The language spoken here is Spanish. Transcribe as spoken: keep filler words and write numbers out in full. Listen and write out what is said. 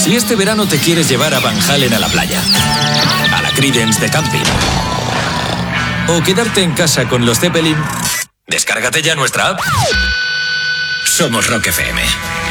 Si este verano te quieres llevar a Van Halen a la playa, a la Creedence de camping, o quedarte en casa con los Zeppelin, descárgate ya nuestra app. Somos Rock F M.